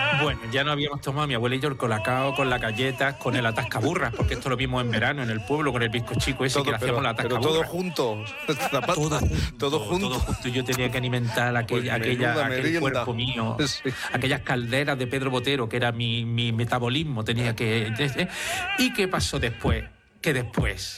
Bueno, ya no habíamos tomado mi abuela y yo el colacao con las galletas, con el atascaburras, porque esto lo vimos en verano en el pueblo con el bizcochico ese que le hacíamos la pero atascaburra. todo junto. Todo junto, todo junto. Yo tenía que alimentar Pues menuda aquel merienda. cuerpo mío, Sí. aquellas calderas de Pedro Botero, que era mi metabolismo, tenía que... ¿Y qué pasó después? Que después